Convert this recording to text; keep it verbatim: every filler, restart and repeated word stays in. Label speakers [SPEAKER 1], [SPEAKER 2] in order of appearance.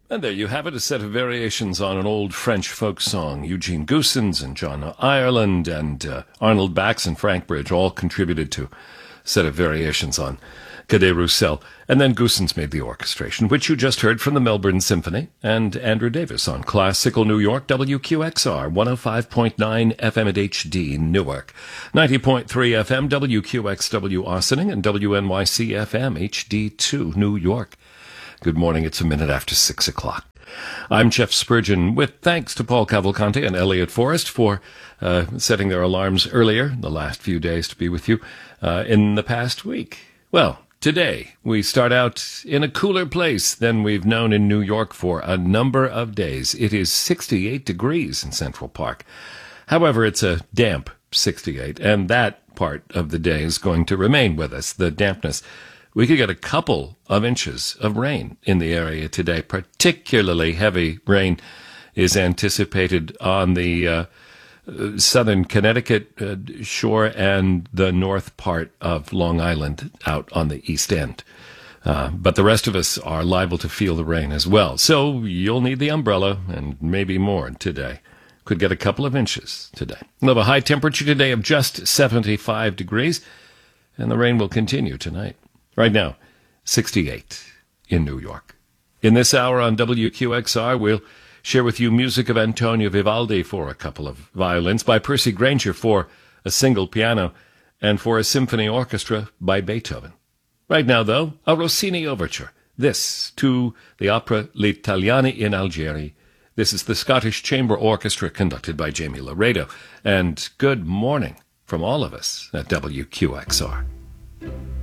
[SPEAKER 1] And there you have it, a set of variations on an old French folk song. Eugene Goosens and John Ireland and uh, Arnold Bax and Frank Bridge all contributed to a set of variations on Cadet Roussel. And then Goosens made the orchestration, which you just heard from the Melbourne Symphony, and Andrew Davis on Classical New York, W Q X R, one oh five point nine F M at H D Newark, ninety point three F M, W Q X W Ossining, and W N Y C F M, H D two New York. Good morning, it's a minute after six o'clock. I'm Jeff Spurgeon, with thanks to Paul Cavalcanti and Elliot Forrest for uh, setting their alarms earlier the last few days to be with you uh, in the past week. Well, today we start out in a cooler place than we've known in New York for a number of days. It is sixty-eight degrees in Central Park. However, it's a damp sixty-eight, and that part of the day is going to remain with us, the dampness. We could get a couple of inches of rain in the area today. Particularly heavy rain is anticipated on the uh, southern Connecticut uh, shore and the north part of Long Island out on the east end. Uh, but the rest of us are liable to feel the rain as well. So you'll need the umbrella and maybe more today. Could get a couple of inches today. We'll have a high temperature today of just seventy-five degrees, and the rain will continue tonight. Right now, sixty-eight in New York. In this hour on W Q X R, we'll share with you music of Antonio Vivaldi for a couple of violins, by Percy Grainger for a single piano, and for a symphony orchestra by Beethoven. Right now, though, a Rossini overture. This to the opera L'Italiani in Algeri. This is the Scottish Chamber Orchestra conducted by Jamie Laredo. And good morning from all of us at W Q X R.